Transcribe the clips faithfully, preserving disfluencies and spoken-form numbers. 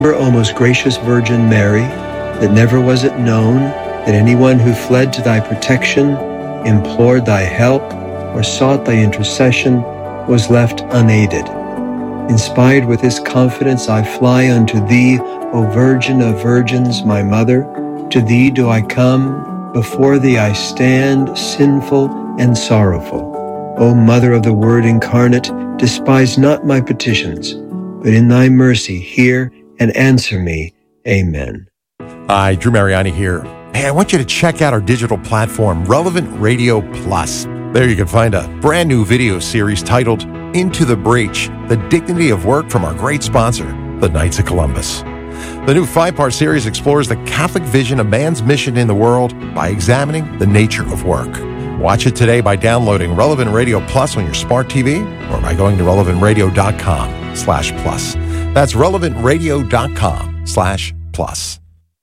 O most gracious Virgin Mary, that never was it known that anyone who fled to thy protection, implored thy help, or sought thy intercession was left unaided. Inspired with this confidence, I fly unto thee, O Virgin of Virgins, my Mother. To thee do I come, before thee I stand, sinful and sorrowful. O Mother of the Word incarnate, despise not my petitions, but in thy mercy hear and answer me. Amen. Hi, Drew Mariani here. Hey, I want you to check out our digital platform, Relevant Radio Plus. There you can find a brand new video series titled Into the Breach, The Dignity of Work from our great sponsor, the Knights of Columbus. The new five-part series explores the Catholic vision of man's mission in the world by examining the nature of work. Watch it today by downloading Relevant Radio Plus on your smart T V or by going to relevant radio dot com slash plus. That's relevant radio dot com slash plus.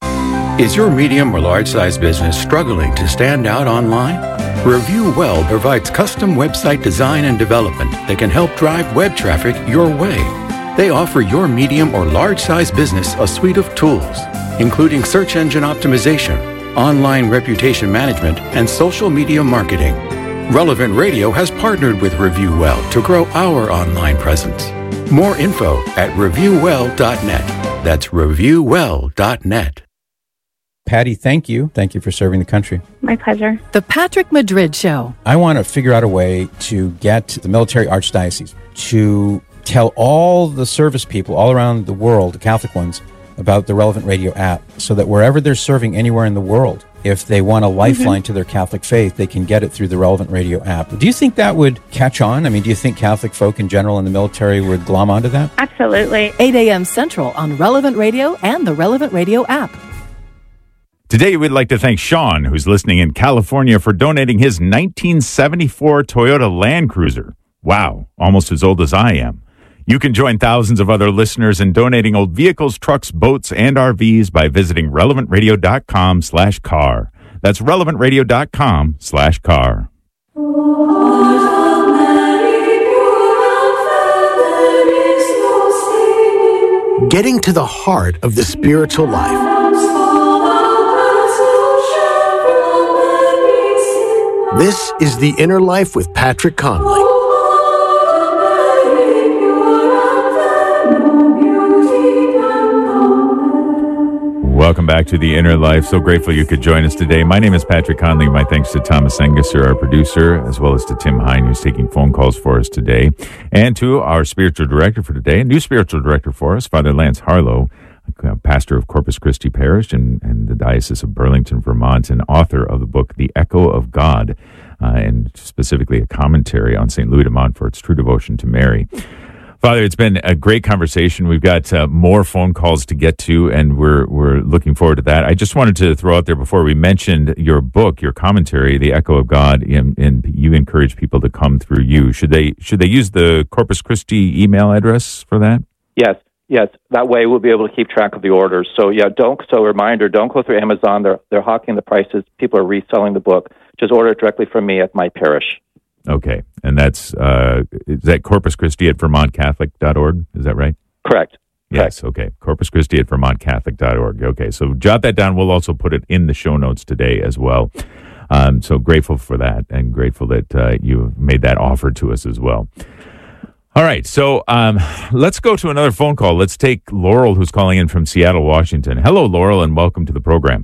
Is your medium or large-size business struggling to stand out online? Review Well provides custom website design and development that can help drive web traffic your way. They offer your medium or large-size business a suite of tools, including search engine optimization, online reputation management, and social media marketing. Relevant Radio has partnered with Review Well to grow our online presence. More info at review well dot net. That's review well dot net. Patty, thank you. Thank you for serving the country. My pleasure. The Patrick Madrid Show. I want to figure out a way to get the military archdiocese to tell all the service people all around the world, the Catholic ones, about the Relevant Radio app so that wherever they're serving anywhere in the world, if they want a lifeline mm-hmm. to their Catholic faith, they can get it through the Relevant Radio app. Do you think that would catch on? I mean, do you think Catholic folk in general in the military would glom onto that? Absolutely. eight a.m. Central on Relevant Radio and the Relevant Radio app. Today, we'd like to thank Sean, who's listening in California, for donating his nineteen seventy-four Toyota Land Cruiser. Wow, almost as old as I am. You can join thousands of other listeners in donating old vehicles, trucks, boats, and R Vs by visiting relevant radio dot com slash car. That's relevant radio dot com slash car. Getting to the heart of the spiritual life. This is The Inner Life with Patrick Conley. Welcome back to The Inner Life. So grateful you could join us today. My name is Patrick Conley. My thanks to Thomas Engesser, our producer, as well as to Tim Hine, who's taking phone calls for us today, and to our spiritual director for today, a new spiritual director for us, Father Lance Harlow, pastor of Corpus Christi Parish and, and the Diocese of Burlington, Vermont, and author of the book, The Echo of God, uh, and specifically a commentary on Saint Louis de Montfort's True Devotion to Mary. Father, it's been a great conversation. We've got uh, more phone calls to get to, and we're we're looking forward to that. I just wanted to throw out there before we mentioned your book, your commentary, The Echo of God, and, and you encourage people to come through you. Should they should they use the Corpus Christi email address for that? Yes. Yes, that way we'll be able to keep track of the orders. So yeah, don't. So reminder, don't go through Amazon. They're they're hawking the prices. People are reselling the book. Just order it directly from me at my parish. Okay, and that's uh, is that Corpus Christi at vermont catholic dot org? Is that right? Correct. Yes. Correct. Okay. Corpus Christi at vermont catholic dot org. Okay, so jot that down. We'll also put it in the show notes today as well. Um, so grateful for that, and grateful that uh, you made that offer to us as well. All right, so um, let's go to another phone call. Let's take Laurel, who's calling in from Seattle, Washington. Hello, Laurel, and welcome to the program.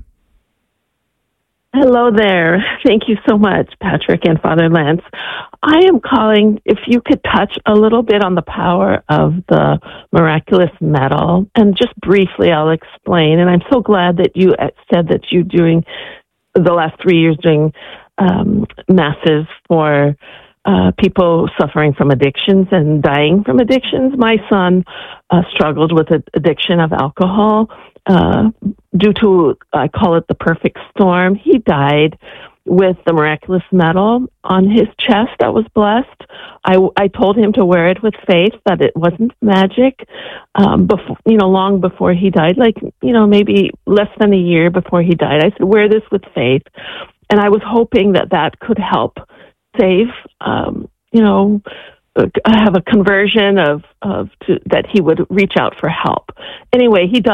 Hello there. Thank you so much, Patrick and Father Lance. I am calling, if you could touch a little bit on the power of the miraculous medal, and just briefly I'll explain. And I'm so glad that you said that you doing the last three years doing um, masses for Uh, people suffering from addictions and dying from addictions. My son uh, struggled with an addiction of alcohol uh, due to, I call it the perfect storm. He died with the miraculous medal on his chest that was blessed. I, I told him to wear it with faith, that it wasn't magic. Um, before, you know, long before he died, like, you know, maybe less than a year before he died, I said, wear this with faith. And I was hoping that that could help save, um, you know, uh, have a conversion of, of to, that he would reach out for help. Anyway, he died